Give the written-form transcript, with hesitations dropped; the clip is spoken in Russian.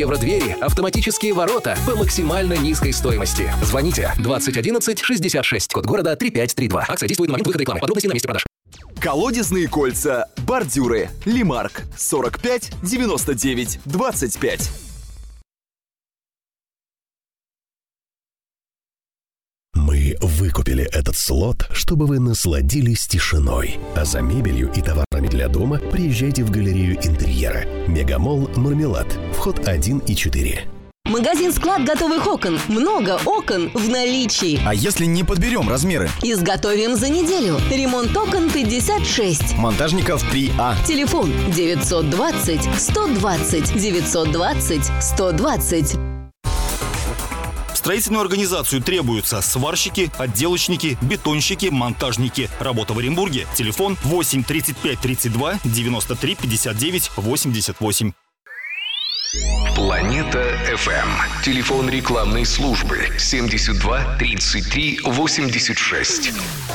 Евродвери, автоматические ворота по максимально низкой стоимости. Звоните 20 11 66, код города 3532. Акция действует на момент выхода рекламы. Подробности на месте продаж. Колодезные кольца, бордюры, Лимарк, 45 99 25. Мы выкупили этот слот, чтобы вы насладились тишиной. А за мебелью и товарами для дома приезжайте в галерею интерьера. Мегамолл «Мармелад». Вход 1 и 4. Магазин-склад готовых окон. Много окон в наличии. А если не подберем размеры? Изготовим за неделю. Ремонт окон 56. Монтажников 3А. Телефон 920 120 920 120. В строительную организацию требуются сварщики, отделочники, бетонщики, монтажники. Работа в Оренбурге. Телефон 8 35 32 93 59 88. Планета FM. Телефон рекламной службы 72 33 86.